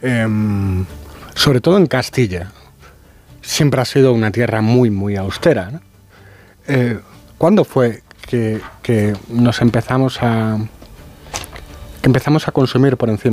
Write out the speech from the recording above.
sobre todo en Castilla, siempre ha sido una tierra muy, muy austera, ¿no? ¿Cuándo fue que empezamos a consumir por encima